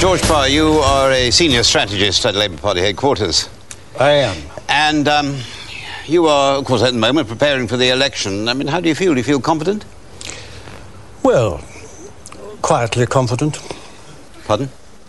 George Parr, you are a senior strategist at Labour Party headquarters. I am. And you are, of course, at the moment preparing for the election. I mean, how do you feel? Do you feel confident? Well, quietly confident. Pardon?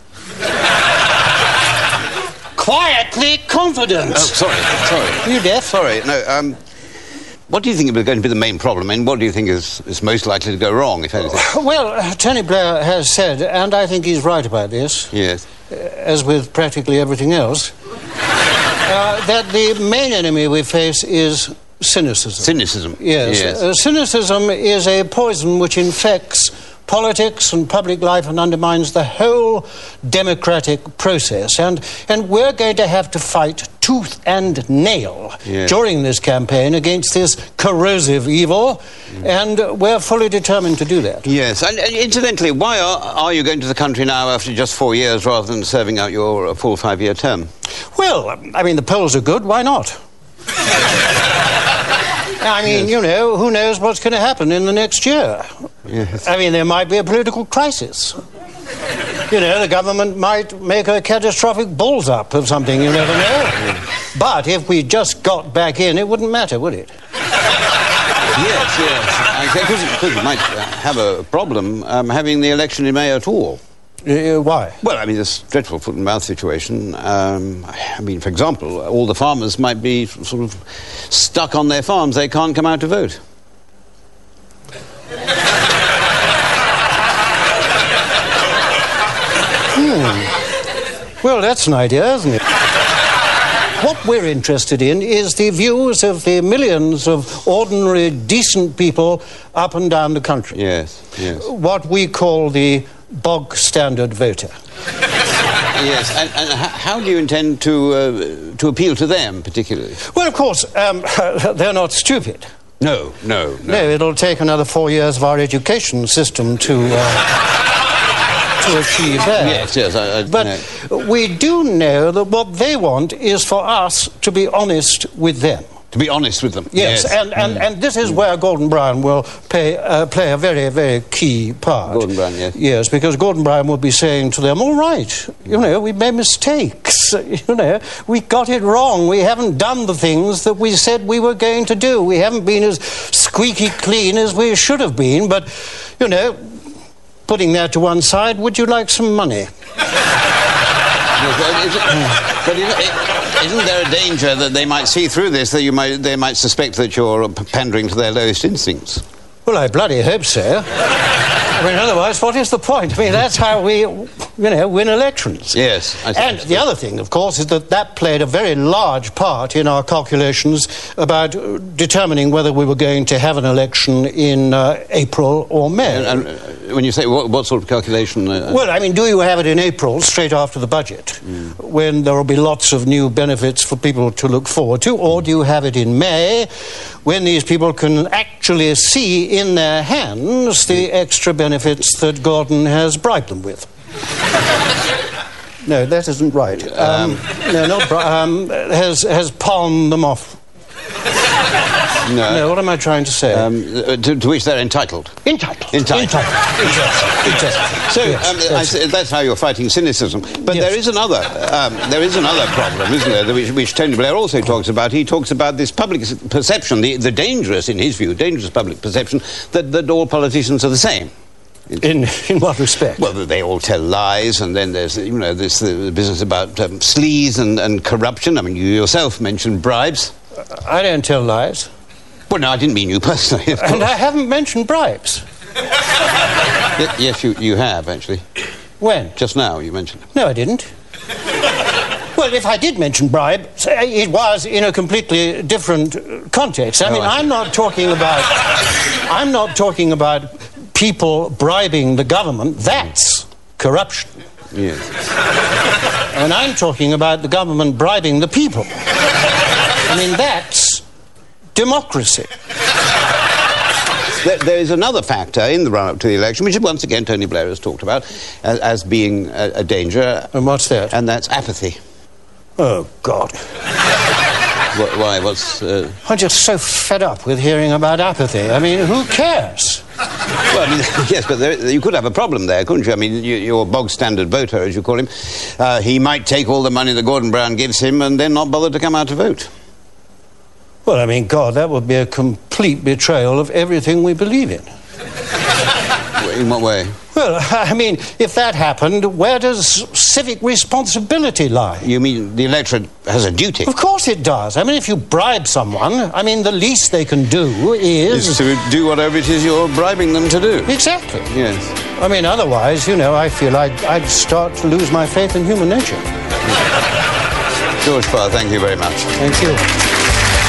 Quietly confident! Oh, sorry. Are you deaf? Sorry, no, what do you think is going to be the main problem, and what do you think is most likely to go wrong, if anything? Well, Tony Blair has said, and I think he's right about this, Yes. As with practically everything else, that the main enemy we face is cynicism. Cynicism? Yes. Cynicism is a poison which infects politics and public life and undermines the whole democratic process. And we're going to have to fight tooth and nail during this campaign against this corrosive evil, and we're fully determined to do that. Yes, and incidentally, why are you going to the country now after just 4 years rather than serving out your full 5-year term? Well, I mean, the polls are good, why not? I mean, you know, who knows what's going to happen in the next year? Yes. I mean, there might be a political crisis. You know, the government might make a catastrophic balls up of something, you never know. But if we just got back in, it wouldn't matter, would it? Yes. Because you might have a problem having the election in May at all. Why? Well, I mean, this dreadful foot-and-mouth situation. I mean, for example, all the farmers might be sort of stuck on their farms. They can't come out to vote. Well, that's an idea, isn't it? What we're interested in is the views of the millions of ordinary, decent people up and down the country. Yes. What we call the bog-standard voter. Yes, and how do you intend to appeal to them, particularly? Well, of course, they're not stupid. No. No, it'll take another 4 years of our education system to achieve that. Yes. But we do know that what they want is for us to be honest with them. To be honest with them. Yes. And this is where Gordon Brown will play a very, very key part. Gordon Brown, yes. Yes, because Gordon Brown will be saying to them, all right, you know, we made mistakes, you know, we got it wrong, we haven't done the things that we said we were going to do, we haven't been as squeaky clean as we should have been, but, you know, putting that to one side, would you like some money? But isn't there a danger that they might see through this, that they might suspect that you're pandering to their lowest instincts? Well, I bloody hope so. I mean, otherwise, what is the point? I mean, that's how we, you know, win elections. Yes. And the other thing, of course, is that played a very large part in our calculations about determining whether we were going to have an election in April or May. And when you say what sort of calculation? Well, I mean, do you have it in April, straight after the budget, when there will be lots of new benefits for people to look forward to, or do you have it in May, when these people can actually see in their hands the extra benefits that Gordon has bribed them with? No, that isn't right. No, not has palmed them off. No, what am I trying to say? To which they're entitled. Entitled. So that's how you're fighting cynicism. But Yes. there is another problem, isn't there, which Tony Blair also talks about. He talks about this public perception, the dangerous, in his view, dangerous public perception that all politicians are the same. In what respect? Well, they all tell lies, and then there's, you know, this the business about sleaze and corruption. I mean, you yourself mentioned bribes. I don't tell lies. Well, no, I didn't mean you personally. And I haven't mentioned bribes. Yes, you have, actually. When? Just now, you mentioned. No, I didn't. Well, if I did mention bribe, it was in a completely different context. I mean, I'm not talking about people bribing the government. That's corruption. Yes. And I'm talking about the government bribing the people. I mean, that's democracy. There is another factor in the run-up to the election, which once again Tony Blair has talked about as being a danger. And what's that? And that's apathy. Oh, God. Why? I'm just so fed up with hearing about apathy. I mean, who cares? Well, I mean, yes, but you could have a problem there, couldn't you? I mean, your bog-standard voter, as you call him, he might take all the money that Gordon Brown gives him and then not bother to come out to vote. Well, I mean, God, that would be a complete betrayal of everything we believe in. In what way? Well, I mean, if that happened, where does civic responsibility lie? You mean the electorate has a duty? Of course it does. I mean, if you bribe someone, I mean, the least they can do is to do whatever it is you're bribing them to do. Exactly. Yes. I mean, otherwise, you know, I feel I'd start to lose my faith in human nature. George Parr, thank you very much. Thank you.